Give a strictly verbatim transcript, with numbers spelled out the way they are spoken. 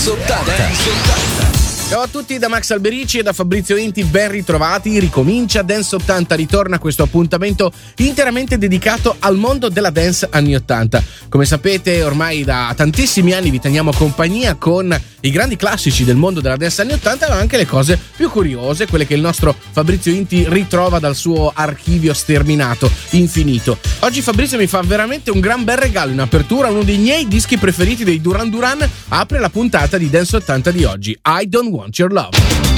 ottanta. Ciao a tutti da Max Alberici e da Fabrizio Inti, ben ritrovati. Ricomincia Dance ottanta, ritorna questo appuntamento interamente dedicato al mondo della dance anni ottanta. Come sapete, ormai da tantissimi anni vi teniamo compagnia con i grandi classici del mondo della dance anni ottanta, ma anche le cose più curiose, quelle che il nostro Fabrizio Inti ritrova dal suo archivio sterminato, infinito. Oggi Fabrizio mi fa veramente un gran bel regalo in apertura, uno dei miei dischi preferiti dei Duran Duran apre la puntata di Dance ottanta di oggi, I Don't Want Your Love.